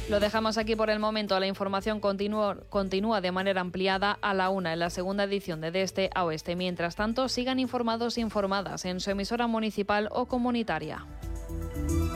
Lo dejamos aquí por el momento. La información continúa de manera ampliada a la 1 en la segunda edición de Este a Oeste. Mientras tanto, sigan informados e informadas en su emisora municipal o comunitaria.